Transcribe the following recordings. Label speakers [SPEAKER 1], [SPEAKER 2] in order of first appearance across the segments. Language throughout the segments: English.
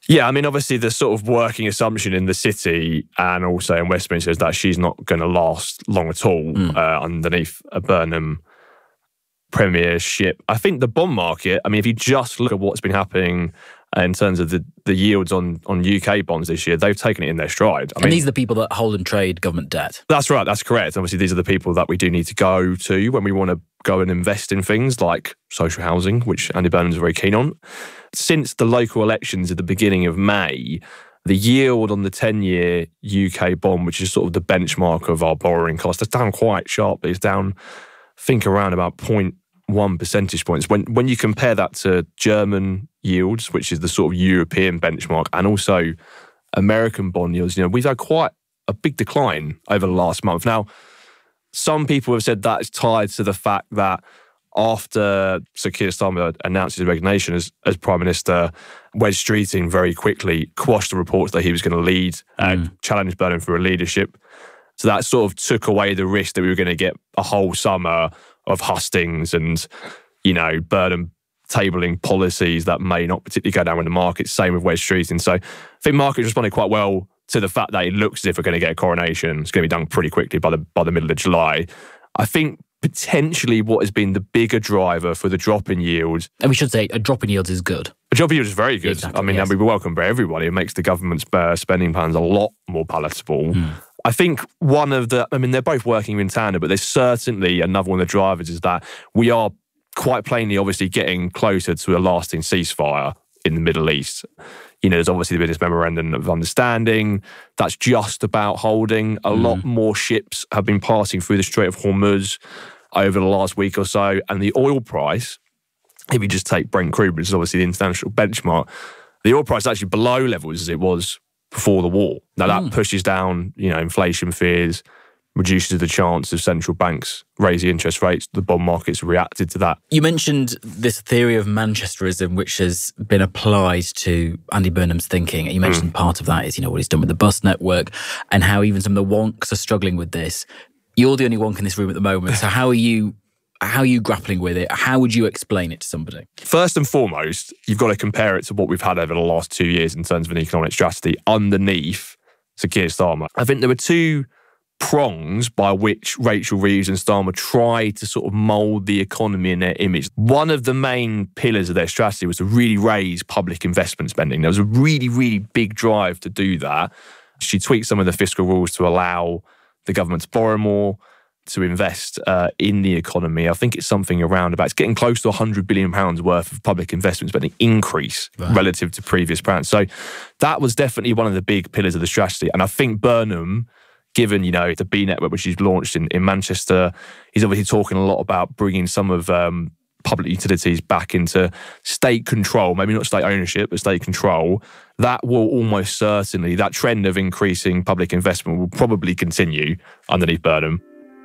[SPEAKER 1] Yeah, I mean, obviously the sort of working assumption in the city and also in Westminster is that she's not going to last long at all underneath a Burnham premiership. I think the bond market, I mean, if you just look at what's been happening in terms of the yields on UK bonds this year, they've taken it in their stride. I mean,
[SPEAKER 2] these are the people that hold and trade government debt.
[SPEAKER 1] That's right, that's correct. Obviously, these are the people that we do need to go to when we want to go and invest in things like social housing, which Andy Burnham's very keen on. Since the local elections at the beginning of May, the yield on the 10-year UK bond, which is sort of the benchmark of our borrowing cost, is down quite sharply. It's down, I think, around about 0.1 percentage points. When you compare that to German yields, which is the sort of European benchmark, and also American bond yields, we've had quite a big decline over the last month. Now, some people have said that is tied to the fact that after Sir Keir Starmer announced his resignation as Prime Minister, Wes Streeting very quickly quashed the reports that he was going to lead and challenge Burnham for a leadership. So that sort of took away the risk that we were going to get a whole summer of hustings and, Burnham tabling policies that may not particularly go down with the market. Same with Wes Streeting. So I think markets responded quite well to the fact that it looks as if we're going to get a coronation. It's going to be done pretty quickly by the middle of July. I think potentially what has been the bigger driver for the drop in yields.
[SPEAKER 2] And we should say a drop in yields is good.
[SPEAKER 1] A drop in yields is very good.
[SPEAKER 2] Exactly,
[SPEAKER 1] I mean,
[SPEAKER 2] yes.
[SPEAKER 1] we welcome for everybody. It makes the government's spending plans a lot more palatable. I think they're both working in tandem, but there's certainly another one of the drivers is that we are quite plainly obviously getting closer to a lasting ceasefire in the Middle East. There's obviously been this memorandum of understanding that's just about holding. A lot more ships have been passing through the Strait of Hormuz over the last week or so. And the oil price, if you just take Brent crude, which is obviously the international benchmark, the oil price is actually below levels as it was before the war. Now that pushes down, inflation fears, reduces the chance of central banks raising interest rates. The bond market's reacted to that.
[SPEAKER 2] You mentioned this theory of Manchesterism, which has been applied to Andy Burnham's thinking. You mentioned part of that is, what he's done with the bus network and how even some of the wonks are struggling with this. You're the only wonk in this room at the moment. So how are you grappling with it? How would you explain it to somebody?
[SPEAKER 1] First and foremost, you've got to compare it to what we've had over the last 2 years in terms of an economic strategy underneath Sir Keir Starmer. I think there were two prongs by which Rachel Reeves and Starmer tried to sort of mould the economy in their image. One of the main pillars of their strategy was to really raise public investment spending. There was a really, really big drive to do that. She tweaked some of the fiscal rules to allow the government to borrow more, to invest in the economy. I think it's something around about, it's getting close to £100 billion worth of public investment spending increase relative to previous plans. So that was definitely one of the big pillars of the strategy. And I think Burnham, given, the B network, which she's launched in Manchester, he's obviously talking a lot about bringing some of public utilities back into state control, maybe not state ownership, but state control. That will almost certainly, that trend of increasing public investment will probably continue underneath Burnham.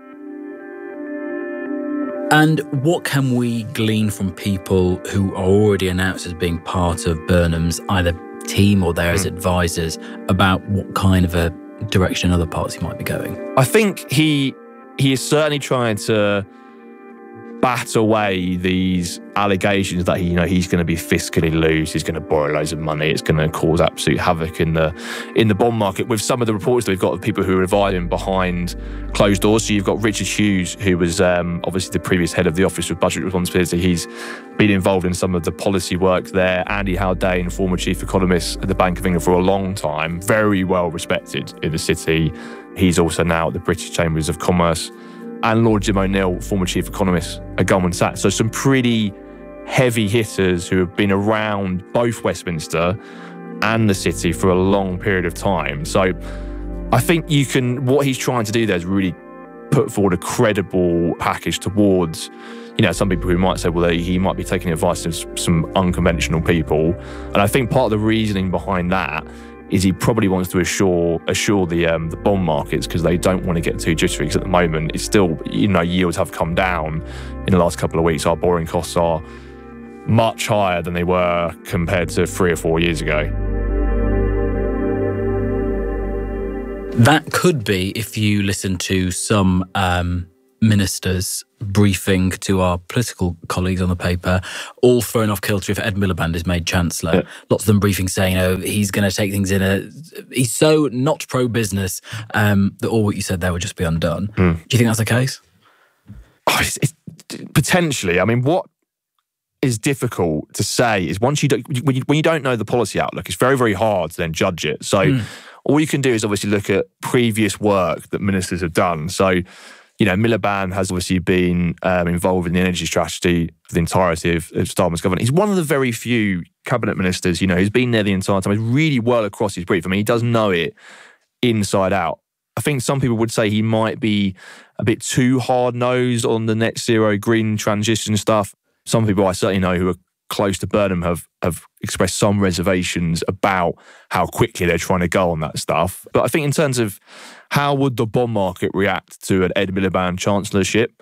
[SPEAKER 2] And what can we glean from people who are already announced as being part of Burnham's either team or there as advisors about what kind of a direction other parts might be going?
[SPEAKER 1] I think he is certainly trying to bat away these allegations that he's going to be fiscally loose, he's going to borrow loads of money, it's going to cause absolute havoc in the bond market. With some of the reports that we've got of people who are advising behind closed doors, so you've got Richard Hughes, who was obviously the previous head of the Office of Budget Responsibility. He's been involved in some of the policy work there. Andy Haldane, former chief economist at the Bank of England for a long time, very well respected in the city. He's also now at the British Chambers of Commerce. And Lord Jim O'Neill, former chief economist at Goldman Sachs. So some pretty heavy hitters who have been around both Westminster and the city for a long period of time. So I think what he's trying to do there is really put forward a credible package towards, some people who might say, well, he might be taking advice of some unconventional people. And I think part of the reasoning behind that is he probably wants to assure the bond markets, because they don't want to get too jittery, because at the moment it's still, yields have come down in the last couple of weeks. Our borrowing costs are much higher than they were compared to 3 or 4 years ago.
[SPEAKER 2] That could be, if you listen to some ministers briefing to our political colleagues on the paper, all thrown off kilter if Ed Miliband is made Chancellor. Yeah. Lots of them briefing saying, he's going to take things he's so not pro-business that all what you said there would just be undone. Do you think that's the case?
[SPEAKER 1] It's potentially. I mean, what is difficult to say is when you don't know the policy outlook, it's very, very hard to then judge it. So all you can do is obviously look at previous work that ministers have done. So, Miliband has obviously been involved in the energy strategy for the entirety of Starmer's government. He's one of the very few cabinet ministers, who's been there the entire time. He's really well across his brief. I mean, he does know it inside out. I think some people would say he might be a bit too hard-nosed on the net zero green transition stuff. Some people I certainly know who are close to Burnham have expressed some reservations about how quickly they're trying to go on that stuff. But I think in terms of how would the bond market react to an Ed Miliband chancellorship,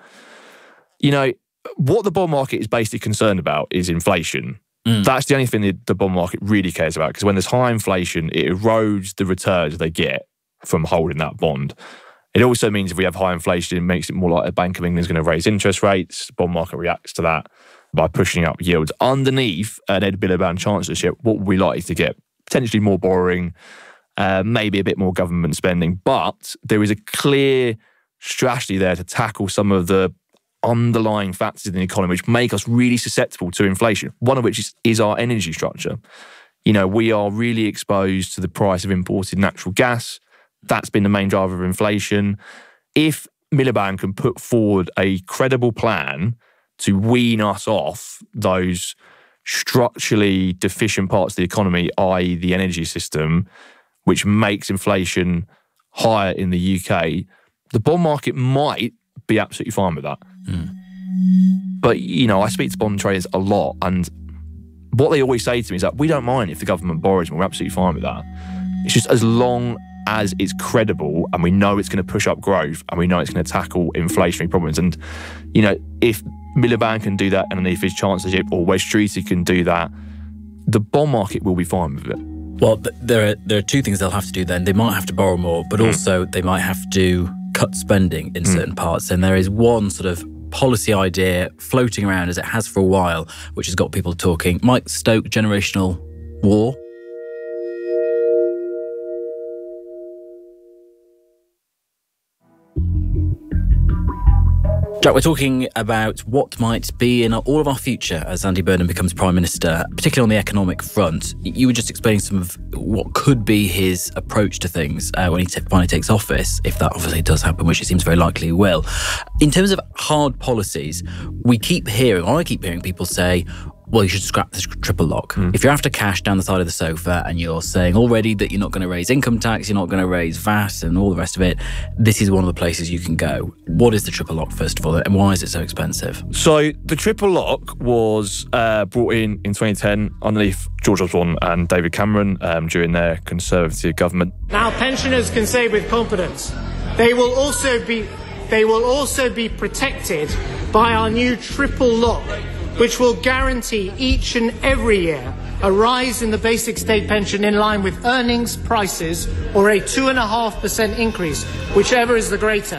[SPEAKER 1] what the bond market is basically concerned about is inflation. That's the only thing the bond market really cares about, because when there's high inflation, it erodes the returns they get from holding that bond. It also means if we have high inflation, it makes it more like the Bank of England is going to raise interest rates. The bond market reacts to that by pushing up yields. Underneath an Ed Miliband chancellorship, what would we like to get? Potentially more borrowing, maybe a bit more government spending, but there is a clear strategy there to tackle some of the underlying factors in the economy which make us really susceptible to inflation, one of which is our energy structure. We are really exposed to the price of imported natural gas. That's been the main driver of inflation. If Miliband can put forward a credible plan to wean us off those structurally deficient parts of the economy, i.e. the energy system, which makes inflation higher in the UK, the bond market might be absolutely fine with that. But, I speak to bond traders a lot, and what they always say to me is that we don't mind if the government borrows, and we're absolutely fine with that. It's just as long as it's credible and we know it's going to push up growth and we know it's going to tackle inflationary problems. And, if Miliband can do that underneath his chancellorship, or Wes Streeting can do that, the bond market will be fine with it.
[SPEAKER 2] Well, there are two things they'll have to do then. They might have to borrow more, but also they might have to cut spending in certain parts. And there is one sort of policy idea floating around, as it has for a while, which has got people talking. Might stoke generational war. Jack, we're talking about what might be in all of our future as Andy Burnham becomes Prime Minister, particularly on the economic front. You were just explaining some of what could be his approach to things when he finally takes office, if that obviously does happen, which it seems very likely it will. In terms of hard policies, I keep hearing people say, well, you should scrap this triple lock. If you're after cash down the side of the sofa and you're saying already that you're not going to raise income tax, you're not going to raise VAT and all the rest of it, this is one of the places you can go. What is the triple lock, first of all, and why is it so expensive?
[SPEAKER 1] So the triple lock was brought in 2010 underneath George Osborne and David Cameron during their Conservative government.
[SPEAKER 3] Now pensioners can say with confidence, they will also be protected by our new triple lock, which will guarantee each and every year a rise in the basic state pension in line with earnings, prices, or a 2.5% increase, whichever is the greater.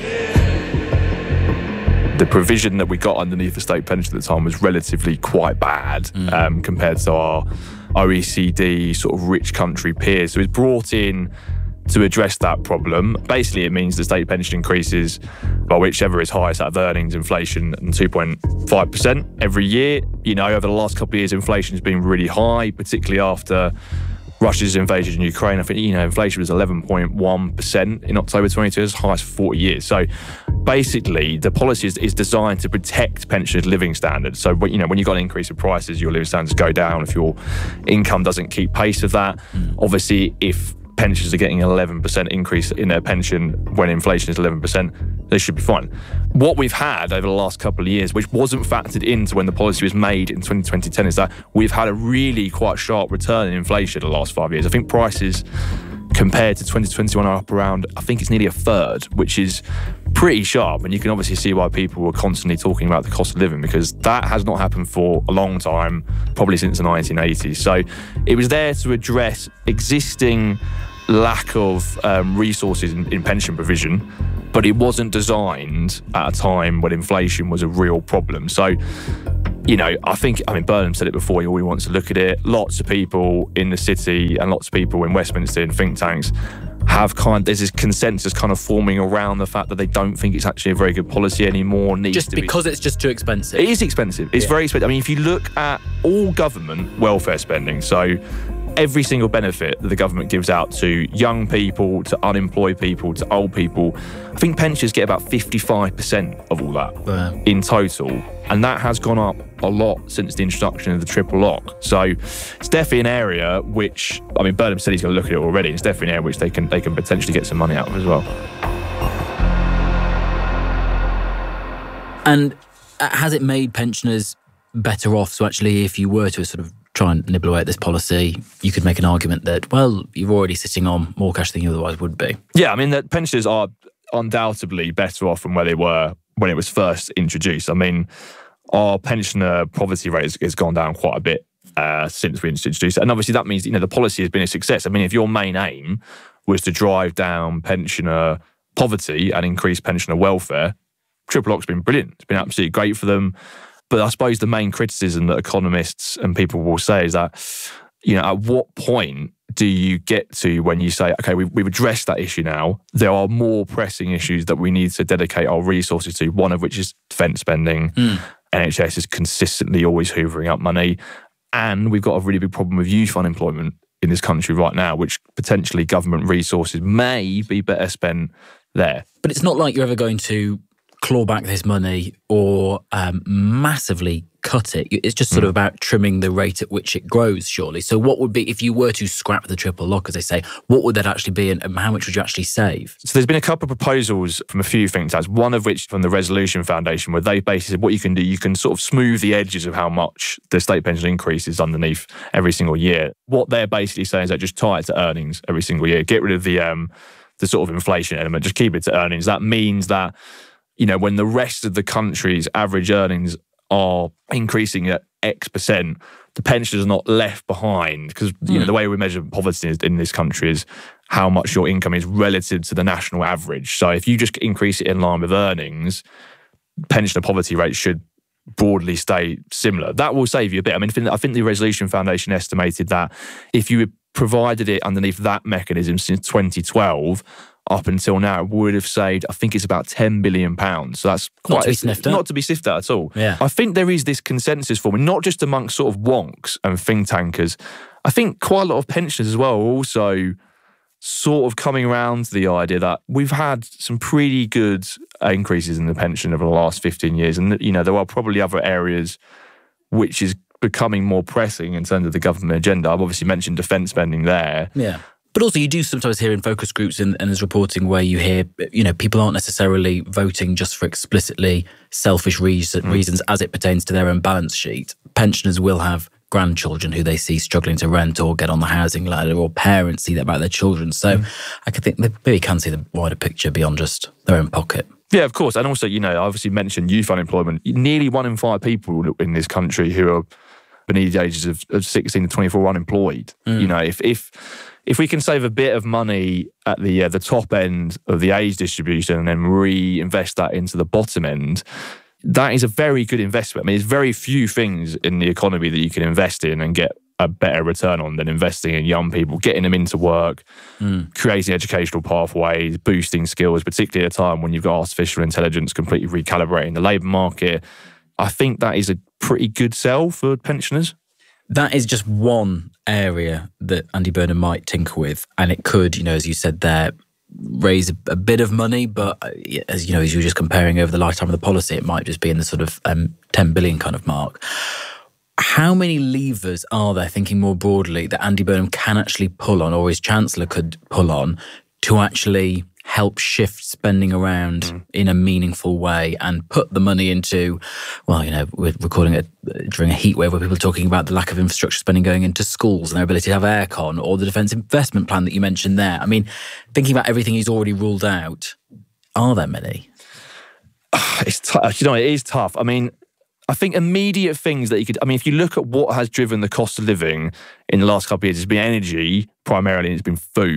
[SPEAKER 1] The provision that we got underneath the state pension at the time was relatively quite bad compared to our OECD sort of rich country peers. So it's brought in to address that problem. Basically, it means the state pension increases by whichever is highest out of earnings, inflation, and 2.5% every year. Over the last couple of years, inflation has been really high, particularly after Russia's invasion in Ukraine. I think, inflation was 11.1% in October 22, it's highest for 40 years. So basically, the policy is designed to protect pensioners' living standards. So, when you've got an increase in prices, your living standards go down if your income doesn't keep pace with that. Obviously, if pensioners are getting an 11% increase in their pension when inflation is 11%, they should be fine. What we've had over the last couple of years, which wasn't factored into when the policy was made in 2010, is that we've had a really quite sharp return in inflation the last 5 years. I think prices compared to 2021 are up around, I think it's nearly a third, which is pretty sharp. And you can obviously see why people were constantly talking about the cost of living, because that has not happened for a long time, probably since the 1980s. So it was there to address existing lack of resources in pension provision, but it wasn't designed at a time when inflation was a real problem. So, Burnham said it before, he always wants to look at it. Lots of people in the city and lots of people in Westminster in think tanks there's this consensus kind of forming around the fact that they don't think it's actually a very good policy anymore.
[SPEAKER 2] Just because it's just too expensive.
[SPEAKER 1] It is expensive. It's very expensive. I mean, if you look at all government welfare spending, so every single benefit that the government gives out to young people, to unemployed people, to old people, I think pensioners get about 55% of all that in total. And that has gone up a lot since the introduction of the triple lock. So it's definitely an area which, Burnham said he's going to look at it already. It's definitely an area which they can potentially get some money out of as well.
[SPEAKER 2] And has it made pensioners better off? So actually, if you were to sort of try and nibble away at this policy, you could make an argument that, well, you're already sitting on more cash than you otherwise would be.
[SPEAKER 1] Yeah, that pensioners are undoubtedly better off from where they were when it was first introduced. Our pensioner poverty rate has gone down quite a bit since we introduced it. And obviously that means, the policy has been a success. If your main aim was to drive down pensioner poverty and increase pensioner welfare, triple lock's been brilliant. It's been absolutely great for them. But I suppose the main criticism that economists and people will say is that, at what point do you get to when you say, okay, we've addressed that issue now, there are more pressing issues that we need to dedicate our resources to, one of which is defence spending. NHS is consistently always hoovering up money. And we've got a really big problem with youth unemployment in this country right now, which potentially government resources may be better spent there.
[SPEAKER 2] But it's not like you're ever going to claw back this money or massively cut it. It's just sort of about trimming the rate at which it grows, surely. So what would be, if you were to scrap the triple lock, as they say, what would that actually be and how much would you actually save?
[SPEAKER 1] So there's been a couple of proposals from a few think tanks, one of which from the Resolution Foundation, where they basically said what you can do, you can sort of smooth the edges of how much the state pension increases underneath every single year. What they're basically saying is that just tie it to earnings every single year, get rid of the sort of inflation element, just keep it to earnings. That means that, when the rest of the country's average earnings are increasing at X%, the pensioners are not left behind, because the way we measure poverty in this country is how much your income is relative to the national average. So if you just increase it in line with earnings, pensioner poverty rates should broadly stay similar. That will save you a bit. I think the Resolution Foundation estimated that if you provided it underneath that mechanism since 2012, up until now, it would have saved, I think it's about £10 billion. So that's quite not to be sniffed at at all.
[SPEAKER 2] Yeah.
[SPEAKER 1] I think there is this consensus forming, not just amongst sort of wonks and think tankers. I think quite a lot of pensioners as well are also sort of coming around to the idea that we've had some pretty good increases in the pension over the last 15 years. And, there are probably other areas which is becoming more pressing in terms of the government agenda. I've obviously mentioned defence spending there.
[SPEAKER 2] Yeah. But also you do sometimes hear in focus groups and there's reporting where you hear, people aren't necessarily voting just for explicitly selfish reasons as it pertains to their own balance sheet. Pensioners will have grandchildren who they see struggling to rent or get on the housing ladder, or parents see that about their children. So I think they maybe can see the wider picture beyond just their own pocket.
[SPEAKER 1] Yeah, of course. And also, I obviously mentioned youth unemployment. Nearly 1 in 5 people in this country who are beneath the ages of 16 to 24 are unemployed. If we can save a bit of money at the top end of the age distribution and then reinvest that into the bottom end, that is a very good investment. There's very few things in the economy that you can invest in and get a better return on than investing in young people, getting them into work, creating educational pathways, boosting skills, particularly at a time when you've got artificial intelligence completely recalibrating the labour market. I think that is a pretty good sell for pensioners.
[SPEAKER 2] That is just one area that Andy Burnham might tinker with, and it could, as you said there, raise a bit of money, but as you were just comparing over the lifetime of the policy, it might just be in the sort of 10 billion kind of mark. How many levers are there, thinking more broadly, that Andy Burnham can actually pull on, or his Chancellor could pull on, to actually help shift spending around in a meaningful way and put the money into, we're recording it during a heat wave where people are talking about the lack of infrastructure spending going into schools and their ability to have aircon, or the defence investment plan that you mentioned there. Thinking about everything he's already ruled out, are there many?
[SPEAKER 1] It's tough. It is tough. I think immediate things that you could, if you look at what has driven the cost of living in the last couple of years, it's been energy primarily, and it's been food.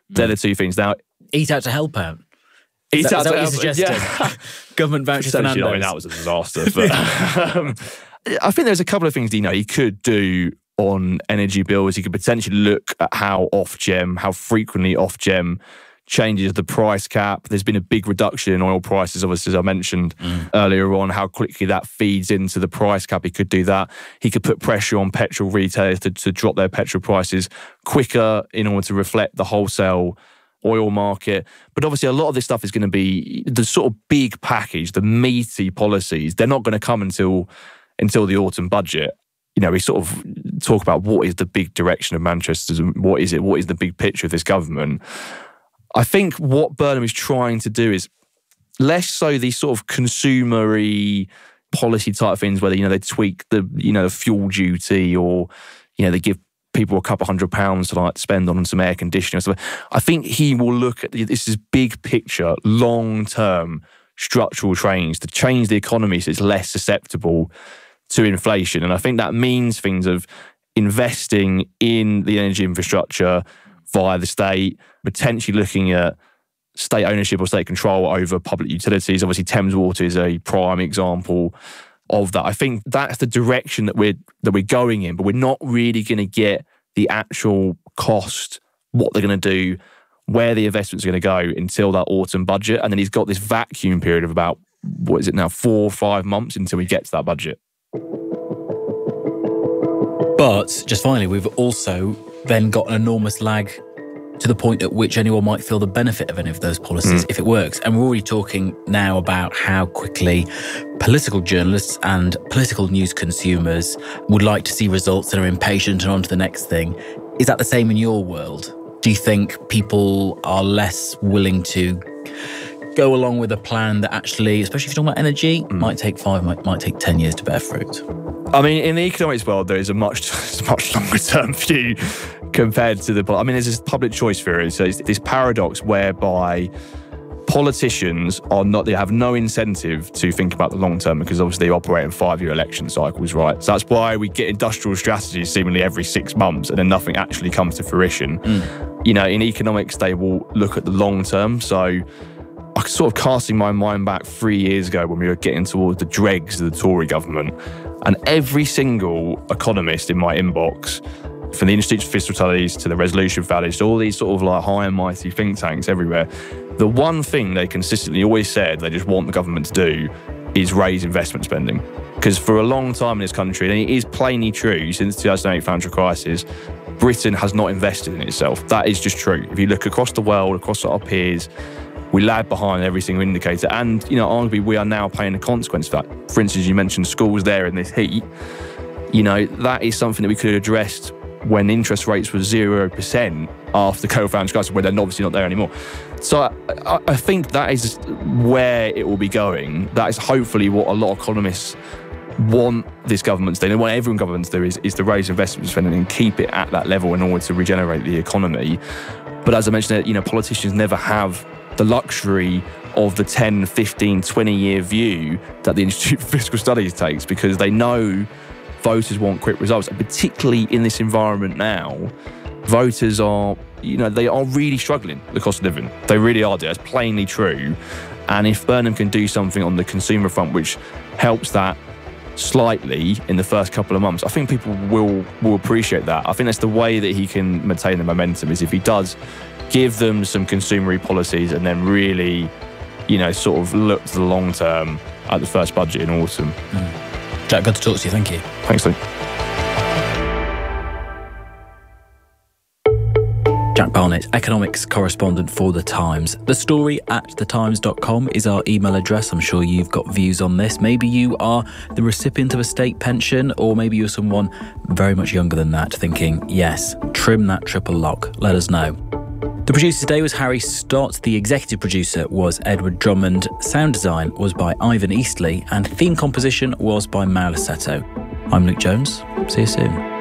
[SPEAKER 1] They're the two things. Now,
[SPEAKER 2] eat out to help out.
[SPEAKER 1] Eat
[SPEAKER 2] Is
[SPEAKER 1] out
[SPEAKER 2] that
[SPEAKER 1] to
[SPEAKER 2] what
[SPEAKER 1] help.
[SPEAKER 2] you're suggesting?
[SPEAKER 1] Yeah.
[SPEAKER 2] Government vouchers for Nando's.
[SPEAKER 1] I mean, that was a disaster. But I think there's a couple of things he could do on energy bills. He could potentially look at how frequently Ofgem changes the price cap. There's been a big reduction in oil prices, obviously, as I mentioned earlier on, how quickly that feeds into the price cap. He could do that. He could put pressure on petrol retailers to drop their petrol prices quicker in order to reflect the wholesale oil market. But obviously a lot of this stuff is going to be the sort of big package, the meaty policies. They're not going to come until the autumn budget. We sort of talk about what is the big direction of Manchester's and what is the big picture of this government. I think what Burnham is trying to do is less so these sort of consumer-y policy type things where they tweak the fuel duty or they give people a couple £100 to spend on some air conditioning or stuff. I think he will look at this big picture, long-term structural change to change the economy so it's less susceptible to inflation. And I think that means things of investing in the energy infrastructure via the state, potentially looking at state ownership or state control over public utilities. Obviously, Thames Water is a prime example of that. I think that's the direction that we're going in, but we're not really going to get the actual cost, what they're going to do, where the investments are going to go until that autumn budget. And then he's got this vacuum period of about, 4 or 5 months until we get to that budget.
[SPEAKER 2] But just finally, we've also then got an enormous lag to the point at which anyone might feel the benefit of any of those policies if it works. And we're already talking now about how quickly political journalists and political news consumers would like to see results and are impatient and on to the next thing. Is that the same in your world? Do you think people are less willing to go along with a plan that actually, especially if you're talking about energy, might take 5, might take 10 years to bear fruit?
[SPEAKER 1] I mean, in the economics world, there is a much longer term view compared to there's this public choice theory. So it's this paradox whereby politicians they have no incentive to think about the long term because obviously they operate in 5-year election cycles, right? So that's why we get industrial strategies seemingly every 6 months and then nothing actually comes to fruition. In economics, they will look at the long term. So I was sort of casting my mind back 3 years ago when we were getting towards the dregs of the Tory government. And every single economist in my inbox, from the Institute for Fiscal Studies to the Resolution Foundation, all these sort of high and mighty think tanks everywhere, the one thing they consistently always said they just want the government to do is raise investment spending. Because for a long time in this country, and it is plainly true since the 2008 financial crisis, Britain has not invested in itself. That is just true. If you look across the world, across our peers, we lag behind every single indicator. And, arguably, we are now paying the consequence of that. For instance, you mentioned schools there in this heat. That is something that we could have addressed when interest rates were 0% after the COVID financial crisis, where they're obviously not there anymore. So I think that is where it will be going. That is hopefully what a lot of economists want this government to do. They want every government to do is to raise investment spending and keep it at that level in order to regenerate the economy. But as I mentioned, politicians never have the luxury of the 10, 15, 20-year view that the Institute for Fiscal Studies takes, because they know voters want quick results. And particularly in this environment now, voters are, they are really struggling with the cost of living. They really are. That's plainly true. And if Burnham can do something on the consumer front which helps that slightly in the first couple of months, I think people will appreciate that. I think that's the way that he can maintain the momentum, is if he does give them some consumer policies and then really, sort of look to the long term at the first budget in autumn.
[SPEAKER 2] Jack, good to talk to you. Thank you.
[SPEAKER 1] Thanks, Lee.
[SPEAKER 2] Jack Barnett, economics correspondent for The Times. thestory@thetimes.com is our email address. I'm sure you've got views on this. Maybe you are the recipient of a state pension, or maybe you're someone very much younger than that thinking, yes, trim that triple lock. Let us know. The producer today was Harry Stott. The executive producer was Edward Drummond. Sound design was by Ivan Eastley. And theme composition was by Mauro Setto. I'm Luke Jones. See you soon.